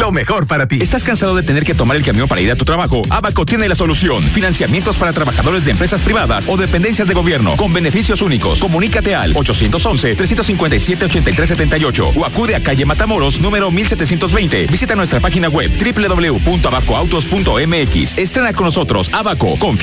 lo mejor para ti. ¿Estás cansado de tener que tomar el camión para ir a tu trabajo? Abaco tiene la solución. Financiamientos para trabajadores de empresas privadas o dependencias de gobierno con beneficios únicos. Comunícate al 811-357-8378 o acude a calle Matamoros, número 1720. Visita nuestra página web www.abacoautos.mx. Estrena con nosotros Abaco. Confianza